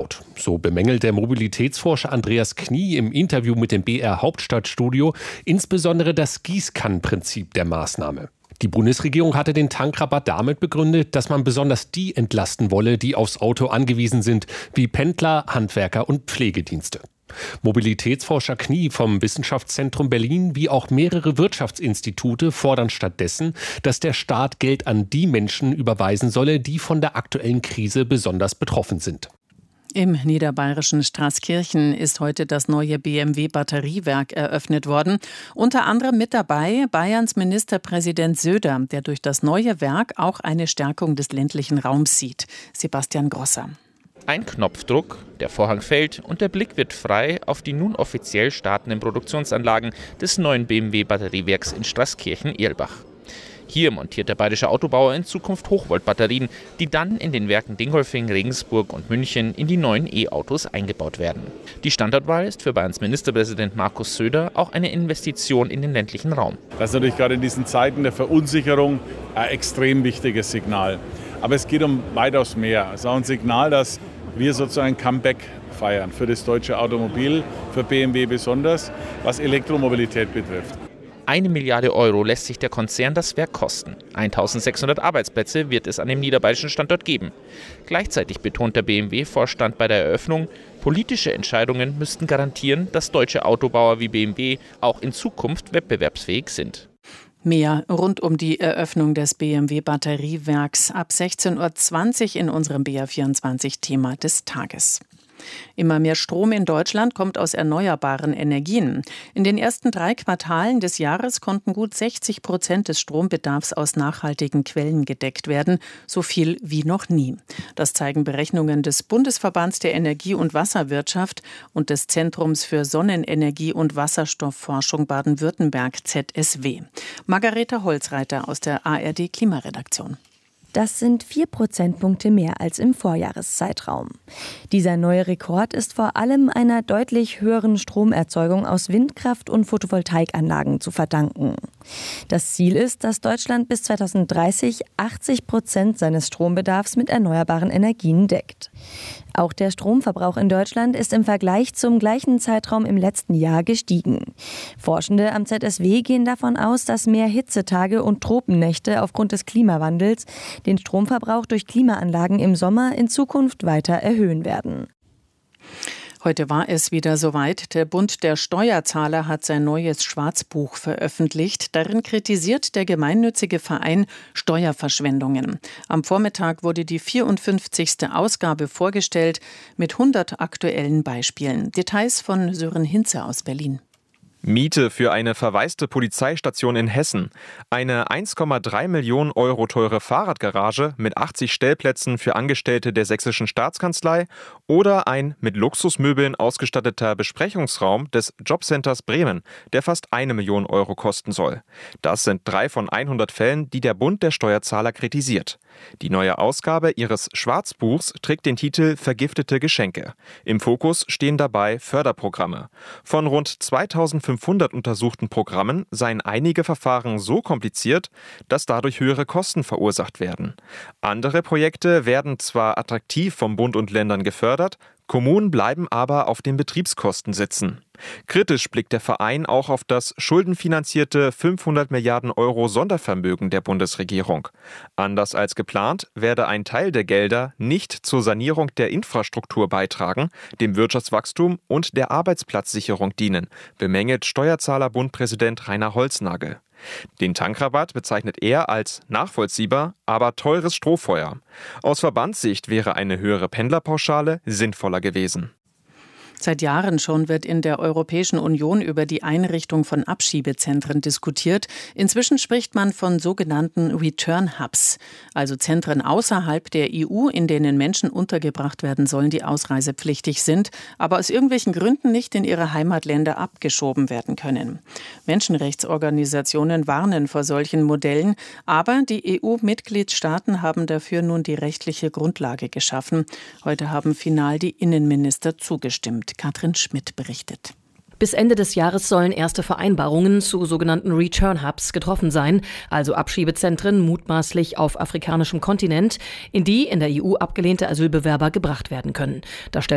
umgebaut. So bemängelt der Mobilitätsforscher Andreas Knie im Interview mit dem BR Hauptstadtstudio insbesondere das Gießkannenprinzip der Maßnahme. Die Bundesregierung hatte den Tankrabatt damit begründet, dass man besonders die entlasten wolle, die aufs Auto angewiesen sind, wie Pendler, Handwerker und Pflegedienste. Mobilitätsforscher Knie vom Wissenschaftszentrum Berlin wie auch mehrere Wirtschaftsinstitute fordern stattdessen, dass der Staat Geld an die Menschen überweisen solle, die von der aktuellen Krise besonders betroffen sind. Im niederbayerischen Straßkirchen ist heute das neue BMW-Batteriewerk eröffnet worden. Unter anderem mit dabei Bayerns Ministerpräsident Söder, der durch das neue Werk auch eine Stärkung des ländlichen Raums sieht. Sebastian Grosser. Ein Knopfdruck, der Vorhang fällt und der Blick wird frei auf die nun offiziell startenden Produktionsanlagen des neuen BMW-Batteriewerks in Straßkirchen-Erlbach. Hier montiert der bayerische Autobauer in Zukunft Hochvoltbatterien, die dann in den Werken Dingolfing, Regensburg und München in die neuen E-Autos eingebaut werden. Die Standortwahl ist für Bayerns Ministerpräsident Markus Söder auch eine Investition in den ländlichen Raum. Das ist natürlich gerade in diesen Zeiten der Verunsicherung ein extrem wichtiges Signal. Aber es geht um weitaus mehr. Es ist auch ein Signal, dass wir sozusagen ein Comeback feiern für das deutsche Automobil, für BMW besonders, was Elektromobilität betrifft. 1 Milliarde Euro lässt sich der Konzern das Werk kosten. 1600 Arbeitsplätze wird es an dem niederbayerischen Standort geben. Gleichzeitig betont der BMW-Vorstand bei der Eröffnung, politische Entscheidungen müssten garantieren, dass deutsche Autobauer wie BMW auch in Zukunft wettbewerbsfähig sind. Mehr rund um die Eröffnung des BMW-Batteriewerks ab 16:20 Uhr in unserem BR24-Thema des Tages. Immer mehr Strom in Deutschland kommt aus erneuerbaren Energien. In den ersten 3 Quartalen des Jahres konnten gut 60% des Strombedarfs aus nachhaltigen Quellen gedeckt werden, so viel wie noch nie. Das zeigen Berechnungen des Bundesverbands der Energie- und Wasserwirtschaft und des Zentrums für Sonnenenergie und Wasserstoffforschung Baden-Württemberg ZSW. Margareta Holzreiter aus der ARD Klimaredaktion. Das sind 4 Prozentpunkte mehr als im Vorjahreszeitraum. Dieser neue Rekord ist vor allem einer deutlich höheren Stromerzeugung aus Windkraft- und Photovoltaikanlagen zu verdanken. Das Ziel ist, dass Deutschland bis 2030 80% seines Strombedarfs mit erneuerbaren Energien deckt. Auch der Stromverbrauch in Deutschland ist im Vergleich zum gleichen Zeitraum im letzten Jahr gestiegen. Forschende am ZSW gehen davon aus, dass mehr Hitzetage und Tropennächte aufgrund des Klimawandels den Stromverbrauch durch Klimaanlagen im Sommer in Zukunft weiter erhöhen werden. Heute war es wieder soweit. Der Bund der Steuerzahler hat sein neues Schwarzbuch veröffentlicht. Darin kritisiert der gemeinnützige Verein Steuerverschwendungen. Am Vormittag wurde die 54. Ausgabe vorgestellt mit 100 aktuellen Beispielen. Details von Sören Hinze aus Berlin. Miete für eine verwaiste Polizeistation in Hessen, eine 1,3 Millionen Euro teure Fahrradgarage mit 80 Stellplätzen für Angestellte der Sächsischen Staatskanzlei oder ein mit Luxusmöbeln ausgestatteter Besprechungsraum des Jobcenters Bremen, der fast 1 Million Euro kosten soll. Das sind 3 von 100 Fällen, die der Bund der Steuerzahler kritisiert. Die neue Ausgabe ihres Schwarzbuchs trägt den Titel Vergiftete Geschenke. Im Fokus stehen dabei Förderprogramme. Von rund 2500 untersuchten Programmen seien einige Verfahren so kompliziert, dass dadurch höhere Kosten verursacht werden. Andere Projekte werden zwar attraktiv vom Bund und Ländern gefördert, Kommunen bleiben aber auf den Betriebskosten sitzen. Kritisch blickt der Verein auch auf das schuldenfinanzierte 500 Milliarden Euro Sondervermögen der Bundesregierung. Anders als geplant werde ein Teil der Gelder nicht zur Sanierung der Infrastruktur beitragen, dem Wirtschaftswachstum und der Arbeitsplatzsicherung dienen, bemängelt Steuerzahlerbund-Präsident Rainer Holznagel. Den Tankrabatt bezeichnet er als nachvollziehbar, aber teures Strohfeuer. Aus Verbandssicht wäre eine höhere Pendlerpauschale sinnvoller gewesen. Seit Jahren schon wird in der Europäischen Union über die Einrichtung von Abschiebezentren diskutiert. Inzwischen spricht man von sogenannten Return Hubs, also Zentren außerhalb der EU, in denen Menschen untergebracht werden sollen, die ausreisepflichtig sind, aber aus irgendwelchen Gründen nicht in ihre Heimatländer abgeschoben werden können. Menschenrechtsorganisationen warnen vor solchen Modellen, aber die EU-Mitgliedstaaten haben dafür nun die rechtliche Grundlage geschaffen. Heute haben final die Innenminister zugestimmt. Katrin Schmidt berichtet. Bis Ende des Jahres sollen erste Vereinbarungen zu sogenannten Return Hubs getroffen sein, also Abschiebezentren mutmaßlich auf afrikanischem Kontinent, in die in der EU abgelehnte Asylbewerber gebracht werden können. Da stellt